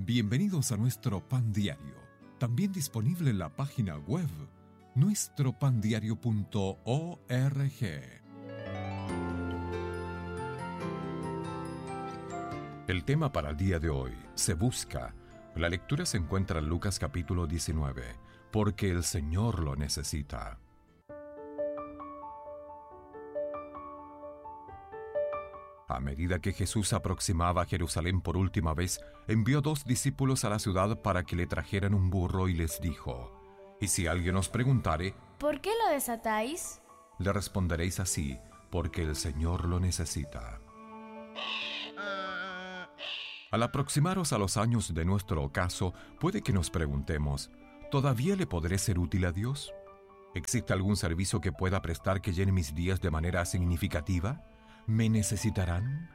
Bienvenidos a nuestro Pan Diario, también disponible en la página web nuestropandiario.org. El tema para el día de hoy: se busca. La lectura se encuentra en Lucas capítulo 19, porque el Señor lo necesita. A medida que Jesús se aproximaba a Jerusalén por última vez, envió 2 discípulos a la ciudad para que le trajeran un burro y les dijo: «Y si alguien os preguntare, ¿por qué lo desatáis?», le responderéis así: porque el Señor lo necesita». Al aproximaros a los años de nuestro ocaso, puede que nos preguntemos: ¿todavía le podré ser útil a Dios? ¿Existe algún servicio que pueda prestar que llene mis días de manera significativa? ¿Me necesitarán?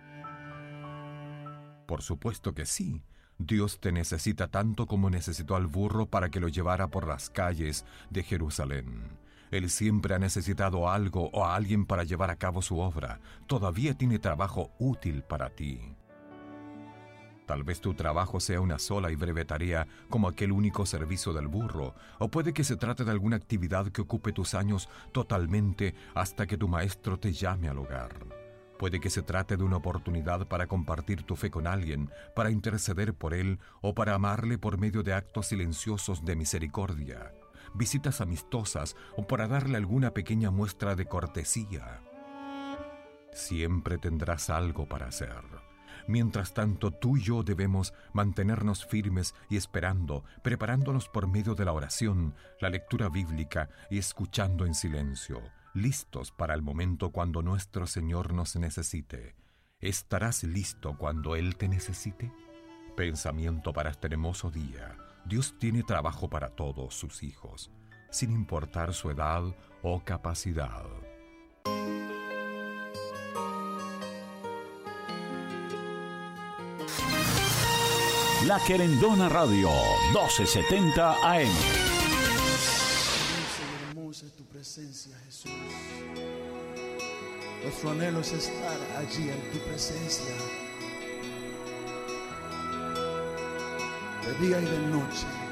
Por supuesto que sí. Dios te necesita tanto como necesitó al burro para que lo llevara por las calles de Jerusalén. Él siempre ha necesitado algo o a alguien para llevar a cabo su obra. Todavía tiene trabajo útil para ti. Tal vez tu trabajo sea una sola y breve tarea, como aquel único servicio del burro, o puede que se trate de alguna actividad que ocupe tus años totalmente hasta que tu maestro te llame al hogar. Puede que se trate de una oportunidad para compartir tu fe con alguien, para interceder por él o para amarle por medio de actos silenciosos de misericordia, visitas amistosas o para darle alguna pequeña muestra de cortesía. Siempre tendrás algo para hacer. Mientras tanto, tú y yo debemos mantenernos firmes y esperando, preparándonos por medio de la oración, la lectura bíblica y escuchando en silencio, listos para el momento cuando nuestro Señor nos necesite. ¿Estarás listo cuando Él te necesite? Pensamiento para este hermoso día: Dios tiene trabajo para todos sus hijos, sin importar su edad o capacidad. La Querendona Radio, 1270 AM. Hermosa es tu presencia, Jesús. Nuestro anhelo es estar allí en tu presencia, de día y de noche.